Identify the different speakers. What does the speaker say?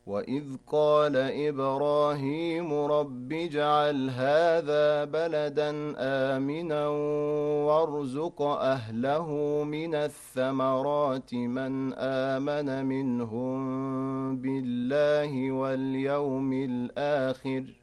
Speaker 1: وإذ قال إبراهيم رب اجعل هذا بلدا آمنا وارزق أهله من الثمرات من آمن منهم بالله واليوم الآخر